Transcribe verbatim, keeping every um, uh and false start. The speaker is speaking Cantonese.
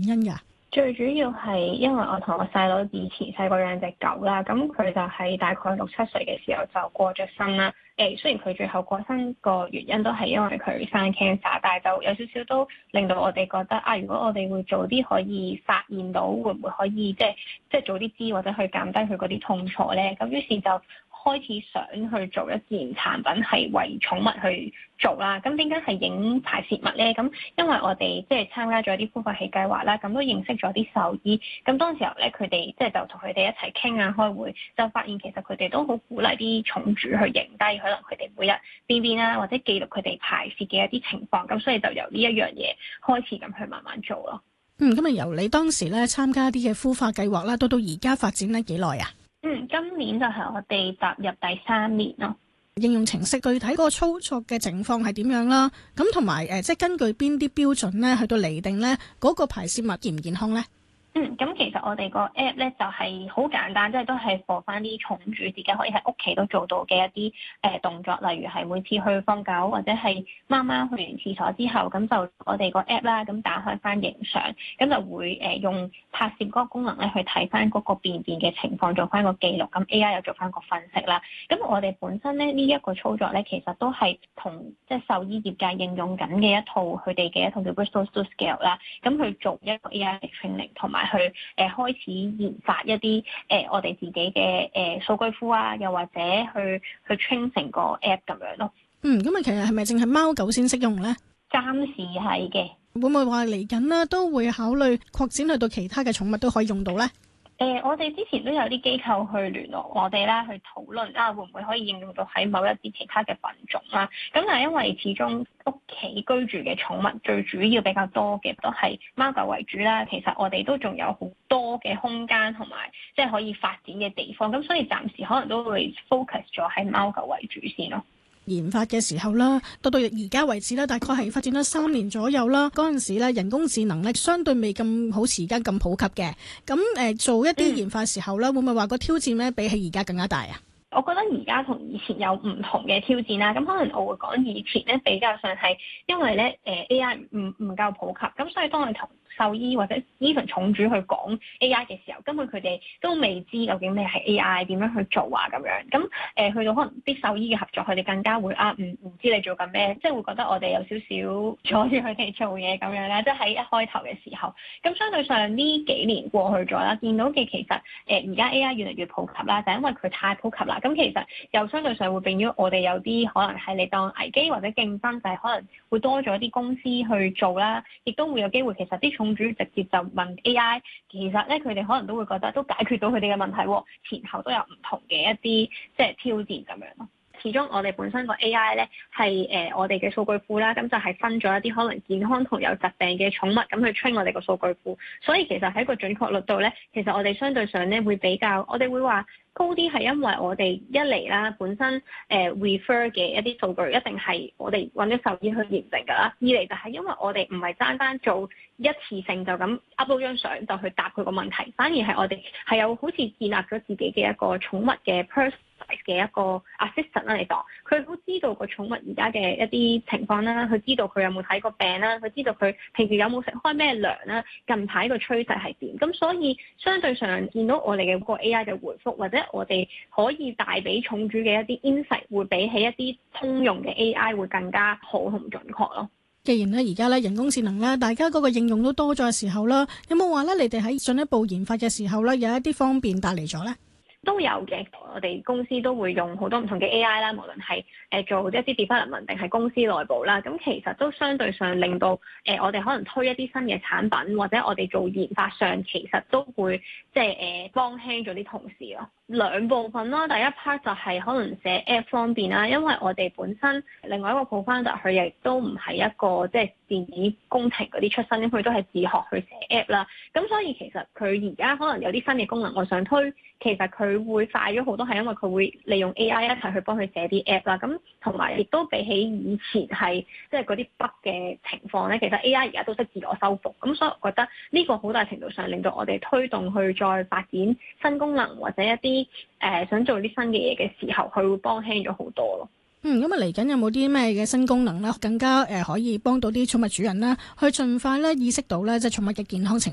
因㗎？ 最主要係因為我同我細佬以前細個養隻狗啦，咁佢就喺大概六七歲嘅時候就過咗身啦。誒，雖然佢最後過身個原因都係因為佢生 cancer，但係就有少少都令到我哋覺得啊，如果我哋會早啲可以發現到，會唔會可以即係即係早啲知或者去減低佢嗰啲痛楚咧？咁於是就開始想去做一件產品係為寵物去做啦。咁點解係影排泄物咧？咁因為我哋即係參加咗啲孵化器計劃啦，咁都認識咗啲獸醫。咁當時候咧，佢哋即係就同佢哋一齊傾啊開會，就發現其實佢哋都好鼓勵啲寵主去影低可能佢哋每日便便啊，或者記錄佢哋排泄嘅一啲情況。咁所以就由呢一樣嘢開始咁去慢慢做咯。 嗯，咁啊由你當時咧參加啲嘅孵化計劃啦，到到而家發展咧幾耐啊？ 嗯，今年就係我哋踏入第三年咯。 應用程式具體個操作嘅情況係點樣啦？咁同埋誒，即係根據邊啲標準咧，去到釐定咧嗰個排泄物健唔健康咧？ 嗯，咁其實我哋個 app 咧就係好簡單，即係都係放翻啲寵主自己可以喺屋企都做到嘅一啲誒動作，例如係每次去放狗或者係貓貓去完廁所之後，咁就我哋個 app 啦，咁打開翻影相，咁就會誒用拍攝嗰個功能咧去睇翻嗰個便便嘅情況，做翻個記錄，咁 A I 又做翻個分析啦。咁我哋本身咧呢一個操作咧，其實都係同即係獸醫業界應用緊嘅一套佢哋嘅一套叫 Bristol Stool Scale 啦，咁去做一個 A I 嘅 training 同埋。去誒、呃、開始研發一啲誒、呃、我哋自己嘅誒數據庫啊，又或者去去 train 成個 app 咁樣咯。 嗯，咁啊，其實係咪淨係貓狗先適用咧？ 暫時係嘅。 會唔會話嚟緊啦，都會考慮擴展去到其他嘅寵物都可以用到咧？ 誒、呃，我哋之前都有啲機構去聯絡我哋啦，去討論啊，會唔會可以應用到喺某一啲其他嘅品種啦？咁但係因為始終屋企居住嘅寵物最主要比較多嘅都係貓狗為主啦，其實我哋都仲有好多嘅空間同埋即係可以發展嘅地方，咁所以暫時可能都會 focus 咗喺貓狗為主先咯。 研發嘅時候啦，到到而家為止咧，大概係發展咗三年左右啦。嗰陣時咧，人工智能咧相對未咁好似而家咁普及嘅。咁誒、呃，做一啲研發時候咧，嗯、會唔會話個挑戰咧比起而家更加大啊？ 我覺得而家同以前有唔同嘅挑戰啦。咁可能我會講以前咧比較上係因為咧誒 A I 唔唔夠普及，咁所以當你同獸醫或者 even 寵主去講 A I 嘅時候，根本佢哋都未知究竟咩係 A I， 點樣去做啊咁樣。咁誒、呃、去到可能啲獸醫嘅合作，佢哋更加會啊唔唔知你做緊咩，即係會覺得我哋有少少阻住佢哋做嘢咁樣咧。即係喺一開頭嘅時候，咁相對上呢幾年過去咗啦，見到嘅其實誒而家 A I 越嚟越普及啦，就係因為佢太普及啦。咁其實又相對上會變咗我哋有啲可能係你當危機或者競爭，就係、是、可能會多咗啲公司去做啦，亦都會有機會其實啲寵主直接就問 A I， 其實咧佢哋可能都會覺得都解決到佢哋嘅問題，前後都有唔同嘅一啲即係挑戰咁樣咯。始終我哋本身個 A I 咧係誒我哋嘅數據庫啦，咁就係分咗一啲可能健康同有疾病嘅寵物咁去 train 我哋個數據庫，所以其實喺個準確率度咧，其實我哋相對上咧會比較，我哋會話高啲係因為我哋一嚟啦，本身誒、呃、refer 嘅一啲數據一定係我哋揾咗獸醫去驗證㗎啦。二嚟就係因為我哋唔係單單做一次性就咁 upload 張相就去答佢個問題，反而係我哋係有好似建立咗自己嘅一個寵物嘅 person 嘅一個 assistant 啦嚟講，佢好知道個寵物而家嘅一啲情況啦，佢知道佢有冇睇過病啦，佢知道佢平時有冇食開咩糧啦，近排個趨勢係點，咁所以相對上見到我哋嘅個 A I 嘅回覆，或者我哋可以帶俾寵主嘅一啲 insight，會比起一啲通用嘅 A I 會更加好同準確咯。 既然咧而家咧人工智能咧，大家嗰個應用都多咗嘅時候啦，有冇話咧你哋喺進一步研發嘅時候咧，有一啲方便帶嚟咗咧？ 都有嘅，我哋公司都會用好多唔同嘅 A I 啦，無論係誒做一啲 development 定係公司內部啦，咁其實都相對上令到誒、呃、我哋可能推一啲新嘅產品，或者我哋做研發上其實都會即係誒幫輕咗啲同事咯。兩部分咯，第一 part 就係可能寫 app 方面啦，因為我哋本身另外一個 co-founder 佢亦都唔係一個即係電子工程嗰啲出身，咁佢都係自學去寫 app 啦，咁所以其實佢而家可能有啲新嘅功能我想推，其實佢會快咗好多，係因為佢會利用 A I 一齊去幫佢寫啲 app 啦，咁同埋亦都比起以前係即係嗰啲 bug 嘅情況咧，其實 A I 而家都識自我修復，咁所以我覺得呢個好大程度上令到我哋推動去再發展新功能或者一啲誒、呃、想做啲新嘅嘢嘅時候，佢會幫輕咗好多咯。 嗯，咁啊嚟緊有冇啲咩嘅新功能咧，更加誒、呃、可以幫到啲寵物主人啦，去盡快咧意識到咧即係寵物嘅健康情